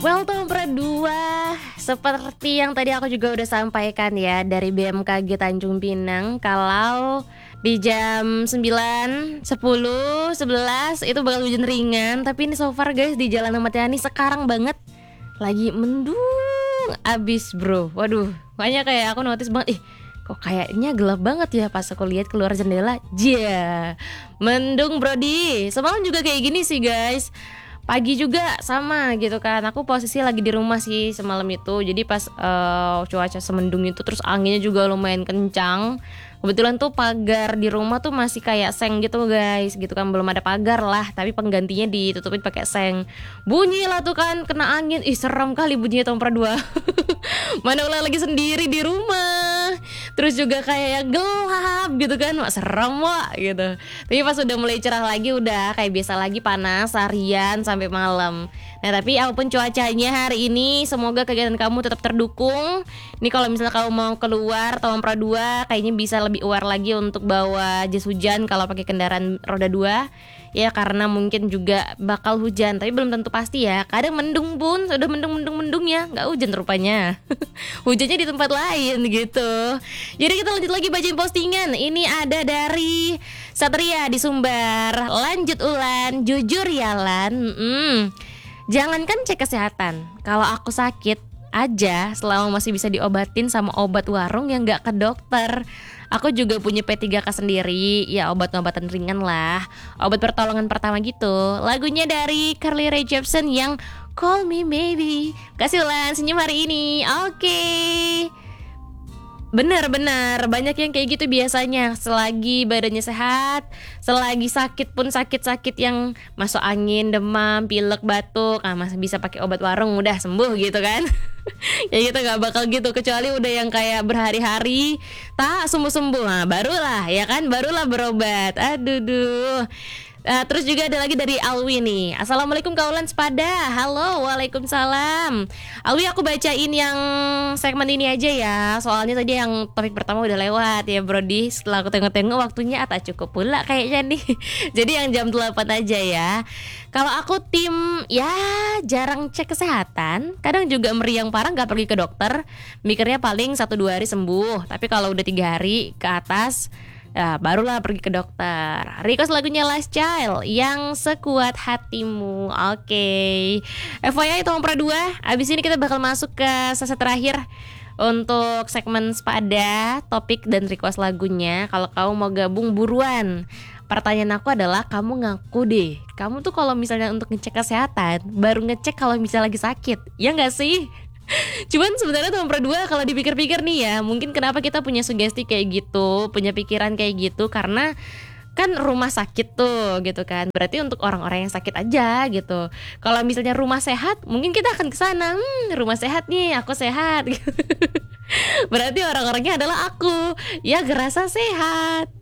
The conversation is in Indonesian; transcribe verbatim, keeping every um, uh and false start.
Well, Tompra dua, seperti yang tadi aku juga udah sampaikan ya dari B M K G Tanjung Pinang, kalau di jam sembilan, sepuluh, sebelas itu bakal hujan ringan. Tapi ini so far guys di Jalan Ahmad Yani sekarang banget lagi mendung abis bro. Waduh, makanya kayak aku notice banget, ih kok kayaknya gelap banget ya pas aku lihat keluar jendela. Jia, mendung brodi. Semalam juga kayak gini sih guys. Pagi juga sama gitu kan. Aku posisi lagi di rumah sih semalam itu. Jadi pas uh, cuaca semendung itu, terus anginnya juga lumayan kencang. Kebetulan tuh pagar di rumah tuh masih kayak seng gitu guys, gitu kan, belum ada pagar lah, tapi penggantinya ditutupin pakai seng. Bunyi lah tuh kan, kena angin. Ih serem kali bunyinya Tompra dua. Mana ulah lagi sendiri di rumah, terus juga kayak gelap gitu kan, wah serem wah gitu. Tapi pas udah mulai cerah lagi udah kayak biasa lagi, panas harian sampai malam. Nah tapi apapun cuacanya hari ini, semoga kegiatan kamu tetap terdukung. Ini kalau misalnya kamu mau keluar Tompra dua kayaknya bisa lebih aware lagi untuk bawa jas hujan kalau pakai kendaraan roda dua. Ya karena mungkin juga bakal hujan, tapi belum tentu pasti ya. Kadang mendung pun, sudah mendung-mendung-mendung ya, nggak hujan rupanya. Hujannya di tempat lain gitu. Jadi kita lanjut lagi bacain postingan. Ini ada dari Satria di Sumbar. Lanjut Ulan, jujur ya Lan, mm-mm. Jangankan cek kesehatan, kalau aku sakit aja selama masih bisa diobatin sama obat warung yang gak ke dokter. Aku juga punya P tiga K sendiri, ya obat-obatan ringan lah, obat pertolongan pertama gitu. Lagunya dari Carly Rae Jepsen yang Call Me Maybe. Kasih Ulan senyum hari ini. Oke okay. Benar-benar banyak yang kayak gitu biasanya. Selagi badannya sehat, selagi sakit pun sakit-sakit yang masuk angin, demam, pilek, batuk, ah masih bisa pakai obat warung udah sembuh gitu kan. Ya kita nggak bakal gitu, kecuali udah yang kayak berhari-hari tak sembuh-sembuh, nah barulah ya kan, barulah berobat. Aduh duh. Uh, terus juga ada lagi dari Alwi nih. Assalamualaikum kaulan sepada. Halo, waalaikumsalam. Alwi, aku bacain yang segmen ini aja ya. Soalnya tadi yang topik pertama udah lewat ya Brody. Setelah aku tengok-tengok waktunya tak cukup pula kayaknya nih. Jadi yang jam delapan aja ya. Kalau aku tim ya jarang cek kesehatan. Kadang juga meriang parah gak pergi ke dokter. Mikirnya paling satu dua hari sembuh. Tapi kalau udah tiga hari ke atas, ya, barulah pergi ke dokter. Request lagunya Last Child yang Sekuat Hatimu. Oke okay. F Y I Tompra dua, abis ini kita bakal masuk ke sesi terakhir untuk segmen Sepada, topik dan request lagunya. Kalau kamu mau gabung buruan. Pertanyaan aku adalah, kamu ngaku deh, kamu tuh kalau misalnya untuk ngecek kesehatan baru ngecek kalau misalnya lagi sakit, ya gak sih? Cuman sebenarnya Tompra dua kalau dipikir-pikir nih ya, mungkin kenapa kita punya sugesti kayak gitu, punya pikiran kayak gitu, karena kan rumah sakit tuh gitu kan, berarti untuk orang-orang yang sakit aja gitu. Kalau misalnya rumah sehat, mungkin kita akan kesana, hmm rumah sehat nih, aku sehat gitu. Berarti orang-orangnya adalah aku, ya gerasa sehat.